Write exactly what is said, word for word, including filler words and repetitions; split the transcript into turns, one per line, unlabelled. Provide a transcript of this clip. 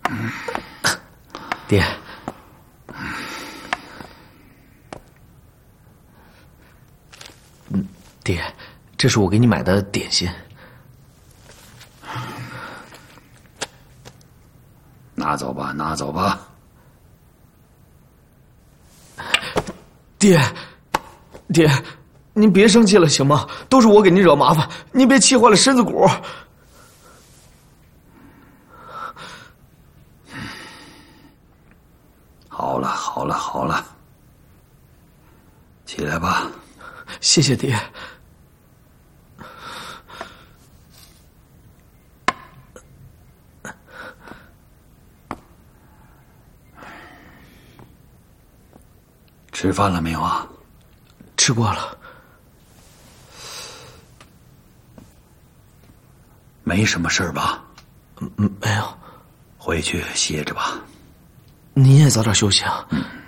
爹，嗯，爹，这是我给你买的点心。
拿走吧，拿走吧。
爹，爹，您别生气了行吗？都是我给您惹麻烦，您别气坏了身子骨。
好了，好了，好了，起来吧。
谢谢爹。
吃饭了没有啊？
吃过了。
没什么事儿吧？
嗯，没有。
回去歇着吧。
您也早点休息啊。
嗯。